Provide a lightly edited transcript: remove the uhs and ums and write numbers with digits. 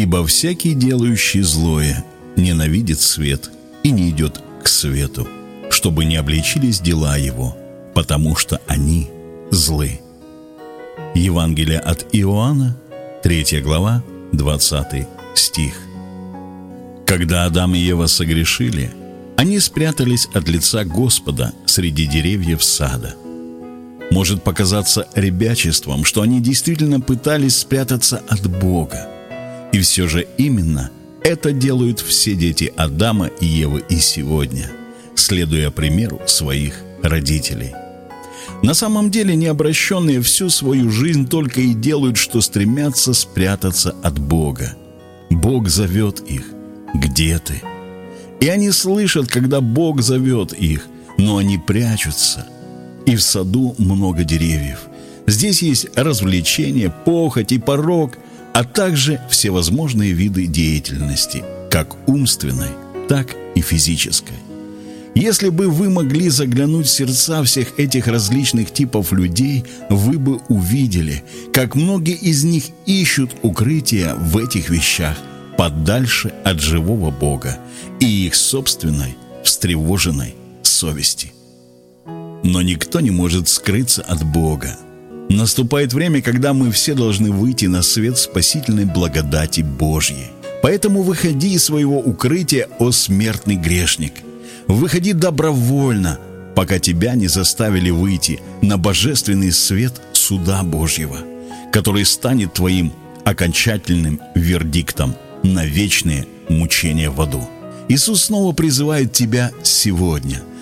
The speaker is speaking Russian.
Ибо всякий, делающий злое, ненавидит свет и не идет к свету, чтобы не обличились дела его, потому что они злы». Евангелие от Иоанна, 3 глава, 20 стих. Когда Адам и Ева согрешили, они спрятались от лица Господа среди деревьев сада. Может показаться ребячеством, что они действительно пытались спрятаться от Бога. И все же именно это делают все дети Адама и Евы и сегодня, следуя примеру своих родителей. На самом деле необращенные всю свою жизнь только и делают, что стремятся спрятаться от Бога. Бог зовет их: «Где ты?» И они слышат, когда Бог зовет их, но они прячутся. И в саду много деревьев. Здесь есть развлечения, похоть и порок, а также всевозможные виды деятельности, как умственной, так и физической. Если бы вы могли заглянуть в сердца всех этих различных типов людей, вы бы увидели, как многие из них ищут укрытия в этих вещах подальше от живого Бога и их собственной встревоженной совести. Но никто не может скрыться от Бога. Наступает время, когда мы все должны выйти на свет спасительной благодати Божьей. Поэтому выходи из своего укрытия, о смертный грешник. Выходи добровольно, пока тебя не заставили выйти на божественный свет суда Божьего, который станет твоим окончательным вердиктом на вечные мучения в аду. Иисус снова призывает тебя сегодня –